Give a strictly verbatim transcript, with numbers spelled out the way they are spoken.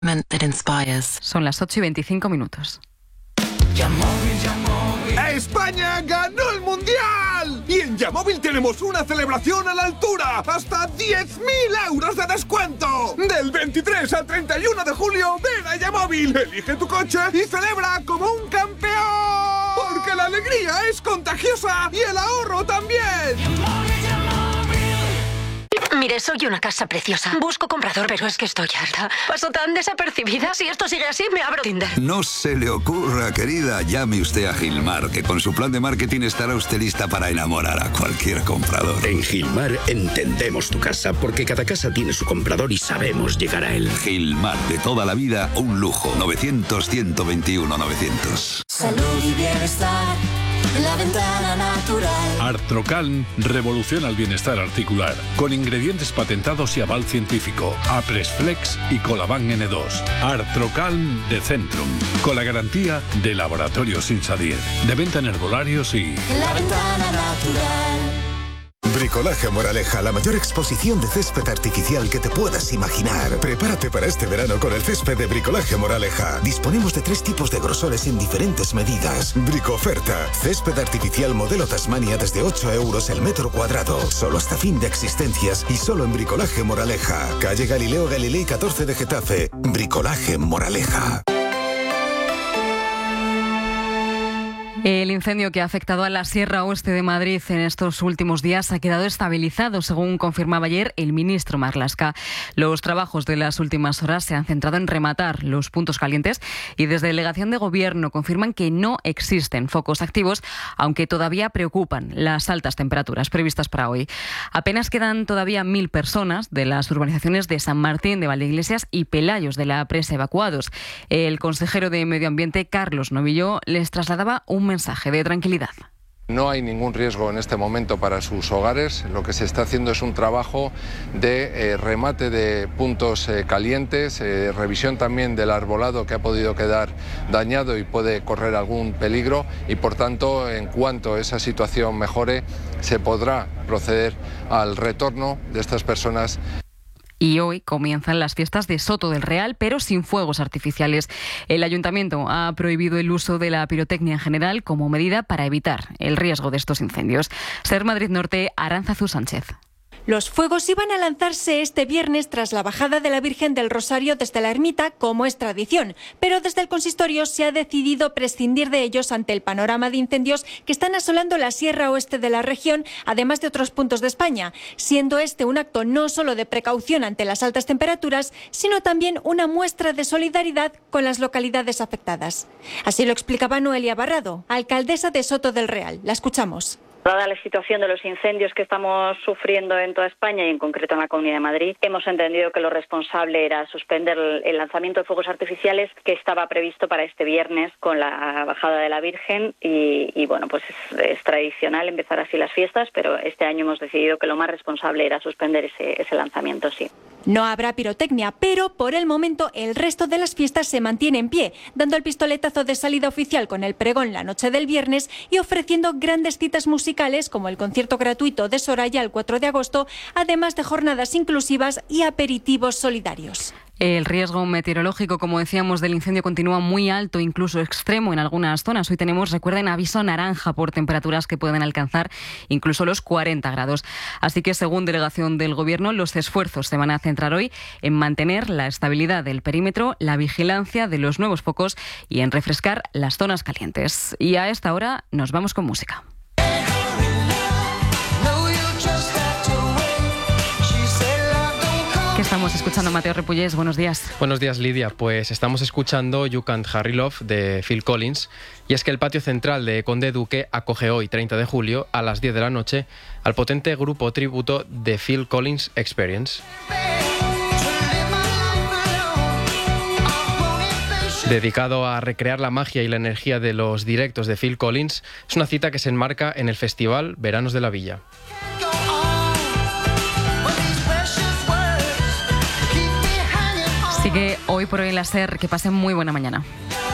That inspires. Son las ocho y veinticinco minutos. ¡España ganó el Mundial! Y en Yamóvil tenemos una celebración a la altura. ¡Hasta diez mil euros de descuento! Del veintitrés al treinta y uno de julio, ven a Yamóvil, elige tu coche y celebra como un campeón. Porque la alegría es contagiosa y el ahorro también. Mire, soy una casa preciosa. Busco comprador, pero es que estoy harta. Paso tan desapercibida. Si esto sigue así, me abro Tinder. No se le ocurra, querida. Llame usted a Gilmar, que con su plan de marketing estará usted lista para enamorar a cualquier comprador. En Gilmar entendemos tu casa, porque cada casa tiene su comprador y sabemos llegar a él. Gilmar, de toda la vida, un lujo. novecientos, ciento veintiuno, novecientos. Salud y bienestar. La Ventana Natural. Artrocalm revoluciona el bienestar articular con ingredientes patentados y aval científico. Apresflex y Colaban N dos. Artrocalm de Centrum, con la garantía de Laboratorios Insadir. De venta en herbolarios y... La Ventana Natural. Bricolaje Moraleja, la mayor exposición de césped artificial que te puedas imaginar. Prepárate para este verano con el césped de Bricolaje Moraleja. Disponemos de tres tipos de grosores en diferentes medidas. Bricoferta, césped artificial modelo Tasmania desde ocho euros el metro cuadrado. Solo hasta fin de existencias y solo en Bricolaje Moraleja. Calle Galileo Galilei catorce de Getafe. Bricolaje Moraleja. El incendio que ha afectado a la Sierra Oeste de Madrid en estos últimos días ha quedado estabilizado, según confirmaba ayer el ministro Marlaska. Los trabajos de las últimas horas se han centrado en rematar los puntos calientes y desde Delegación de Gobierno confirman que no existen focos activos, aunque todavía preocupan las altas temperaturas previstas para hoy. Apenas quedan todavía mil personas de las urbanizaciones de San Martín, de Valdeiglesias y Pelayos de la Presa evacuados. El consejero de Medio Ambiente, Carlos Novillo, les trasladaba un mensaje de tranquilidad. No hay ningún riesgo en este momento para sus hogares. Lo que se está haciendo es un trabajo de eh, remate de puntos eh, calientes, eh, revisión también del arbolado que ha podido quedar dañado y puede correr algún peligro y, por tanto, en cuanto esa situación mejore, se podrá proceder al retorno de estas personas. Y hoy comienzan las fiestas de Soto del Real, pero sin fuegos artificiales. El ayuntamiento ha prohibido el uso de la pirotecnia en general como medida para evitar el riesgo de estos incendios. Ser Madrid Norte, Aránzazu Sánchez. Los fuegos iban a lanzarse este viernes tras la bajada de la Virgen del Rosario desde la ermita, como es tradición, pero desde el consistorio se ha decidido prescindir de ellos ante el panorama de incendios que están asolando la Sierra Oeste de la región, además de otros puntos de España, siendo este un acto no solo de precaución ante las altas temperaturas, sino también una muestra de solidaridad con las localidades afectadas. Así lo explicaba Noelia Barrado, alcaldesa de Soto del Real. La escuchamos. Dada la situación de los incendios que estamos sufriendo en toda España y en concreto en la Comunidad de Madrid, hemos entendido que lo responsable era suspender el lanzamiento de fuegos artificiales que estaba previsto para este viernes con la bajada de la Virgen y, y bueno, pues es, es tradicional empezar así las fiestas, pero este año hemos decidido que lo más responsable era suspender ese, ese lanzamiento, sí. No habrá pirotecnia, pero por el momento el resto de las fiestas se mantiene en pie, dando el pistoletazo de salida oficial con el pregón la noche del viernes y ofreciendo grandes citas musicales como el concierto gratuito de Soraya el cuatro de agosto, además de jornadas inclusivas y aperitivos solidarios. El riesgo meteorológico, como decíamos, del incendio continúa muy alto, incluso extremo en algunas zonas. Hoy tenemos, recuerden, aviso naranja por temperaturas que pueden alcanzar incluso los cuarenta grados. Así que, según Delegación del Gobierno, los esfuerzos se van a centrar hoy en mantener la estabilidad del perímetro, la vigilancia de los nuevos focos y en refrescar las zonas calientes. Y a esta hora nos vamos con música. Estamos escuchando Mateo Repullés, buenos días. Buenos días, Lidia. Pues estamos escuchando You Can't Hurry Love de Phil Collins. Y es que el patio central de Conde Duque acoge hoy, treinta de julio, a las diez de la noche, al potente grupo tributo de Phil Collins Experience. Dedicado a recrear la magia y la energía de los directos de Phil Collins, es una cita que se enmarca en el festival Veranos de la Villa. Así que hoy por hoy la SER, que pasen muy buena mañana.